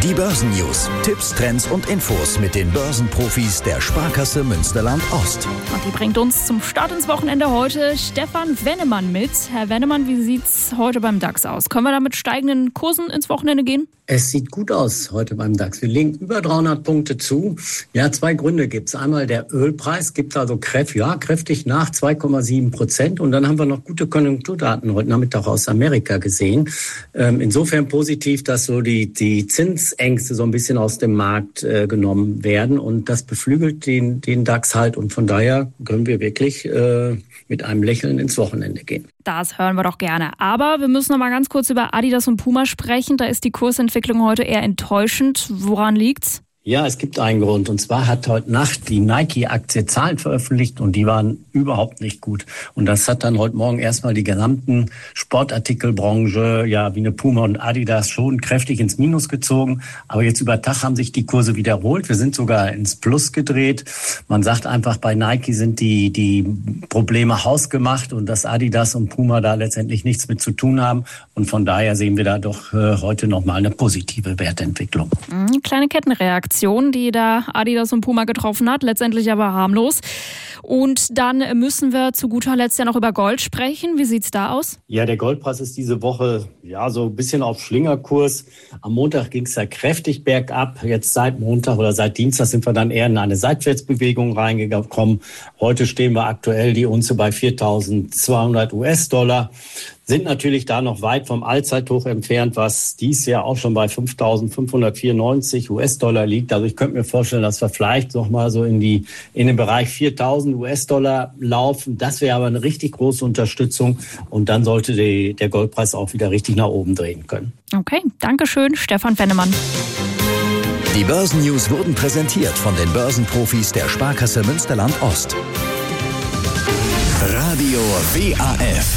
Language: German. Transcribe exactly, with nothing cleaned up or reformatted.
Die Börsennews, Tipps, Trends und Infos mit den Börsenprofis der Sparkasse Münsterland-Ost. Und die bringt uns zum Start ins Wochenende heute Stefan Wennemann mit. Herr Wennemann, wie sieht's heute beim DAX aus? Können wir da mit steigenden Kursen ins Wochenende gehen? Es sieht gut aus heute beim DAX. Wir legen über dreihundert Punkte zu. Ja, zwei Gründe gibt's. Einmal der Ölpreis gibt also kräftig, ja, kräftig nach zwei Komma sieben Prozent. Und dann haben wir noch gute Konjunkturdaten heute Nachmittag aus Amerika gesehen. Ähm, insofern positiv, dass so die, die Zinsängste so ein bisschen aus dem Markt äh, genommen werden. Und das beflügelt den, den DAX halt. Und von daher können wir wirklich äh, mit einem Lächeln ins Wochenende gehen. Das hören wir doch gerne. Aber wir müssen noch mal ganz kurz über Adidas und Puma sprechen. Da ist die Kursentwicklung heute eher enttäuschend. Woran liegt's? Ja, es gibt einen Grund. Und zwar hat heute Nacht die Nike-Aktie Zahlen veröffentlicht und die waren überhaupt nicht gut. Und das hat dann heute Morgen erstmal die gesamten Sportartikelbranche, ja, wie eine Puma und Adidas schon kräftig ins Minus gezogen. Aber jetzt über Tag haben sich die Kurse wiederholt. Wir sind sogar ins Plus gedreht. Man sagt einfach, bei Nike sind die, die Probleme hausgemacht und dass Adidas und Puma da letztendlich nichts mit zu tun haben. Und von daher sehen wir da doch äh, heute nochmal eine positive Wertentwicklung. Mhm, kleine Kettenreaktion, die da Adidas und Puma getroffen hat, letztendlich aber harmlos. Und dann müssen wir zu guter Letzt ja noch über Gold sprechen. Wie sieht's da aus? Ja, der Goldpreis ist diese Woche ja so ein bisschen auf Schlingerkurs. Am Montag ging es ja kräftig bergab. Jetzt seit Montag oder seit Dienstag sind wir dann eher in eine Seitwärtsbewegung reingekommen. Heute stehen wir aktuell die Unze bei viertausendzweihundert US-Dollar. Sind natürlich da noch weit vom Allzeithoch entfernt, was dies Jahr auch schon bei fünftausendfünfhundertvierundneunzig US-Dollar liegt. Also ich könnte mir vorstellen, dass wir vielleicht noch mal so in die in den Bereich viertausend US-Dollar laufen. Das wäre aber eine richtig große Unterstützung und dann sollte die, der Goldpreis auch wieder richtig nach oben drehen können. Okay, danke schön, Stefan Wennemann. Die Börsennews wurden präsentiert von den Börsenprofis der Sparkasse Münsterland-Ost. Radio W A F